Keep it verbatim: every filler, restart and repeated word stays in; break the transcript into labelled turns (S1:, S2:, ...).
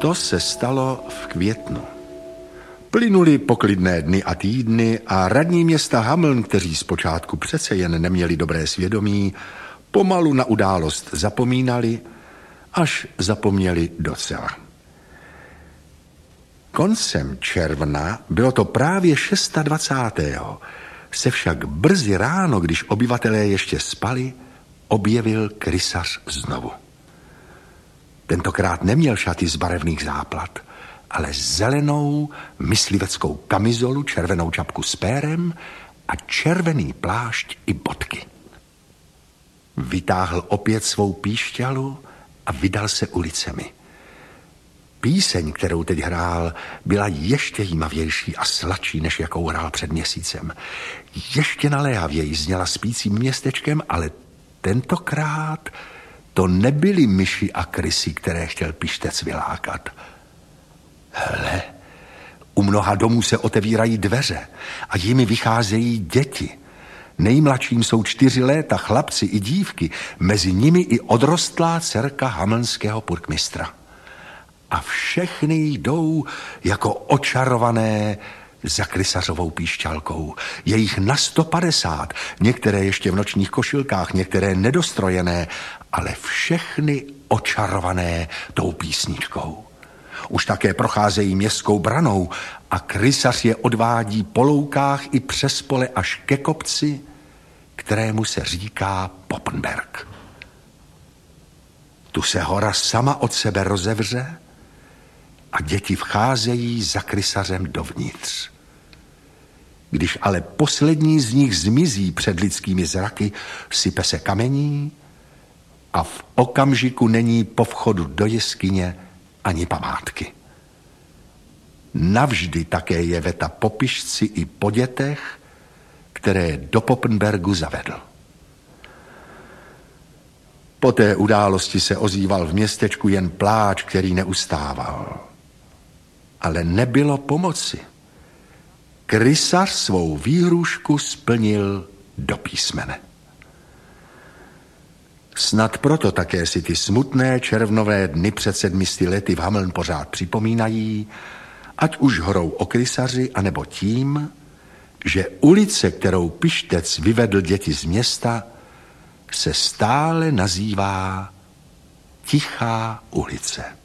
S1: To se stalo v květnu. Plynuly poklidné dny a týdny a radní města Hameln, kteří zpočátku přece jen neměli dobré svědomí, pomalu na událost zapomínali, až zapomněli docela. Koncem června, bylo to právě dvacátého šestého se však brzy ráno, když obyvatelé ještě spali, objevil krysař znovu. Tentokrát neměl šaty z barevných záplat, ale zelenou mysliveckou kamizolu, červenou čapku s pérem a červený plášť i bodky. Vytáhl opět svou píšťalu a vydal se ulicemi. Píseň, kterou teď hrál, byla ještě jímavější a sladší, než jakou hrál před měsícem. Ještě naléhavěji zněla spícím městečkem, ale tentokrát to nebyly myši a krysy, které chtěl pištec vylákat. Hele, u mnoha domů se otevírají dveře a jimi vycházejí děti. Nejmladším jsou čtyři léta, chlapci i dívky, mezi nimi i odrostlá dcerka hamelnského purkmistra. A všechny jdou jako očarované za krysařovou píšťalkou. Je jich na sto padesát, některé ještě v nočních košilkách, některé nedostrojené, ale všechny očarované tou písničkou. Už také procházejí městskou branou a krysař je odvádí po loukách i přes pole až ke kopci, kterému se říká Poppenberg. Tu se hora sama od sebe rozevře a děti vcházejí za krysařem dovnitř. Když ale poslední z nich zmizí před lidskými zraky, sype se kamení a v okamžiku není po vchodu do jeskyně ani památky. Navždy také je veta po pišci i po dětech, které do Poppenbergu zavedl. Po té události se ozýval v městečku jen pláč, který neustával. Ale nebylo pomoci. Krysař svou výhrůžku splnil do písmene. Snad proto také si ty smutné červnové dny před sedmisty lety v Hameln pořád připomínají, ať už hrou o krysaři, anebo tím, že ulice, kterou pištec vyvedl děti z města, se stále nazývá Tichá ulice.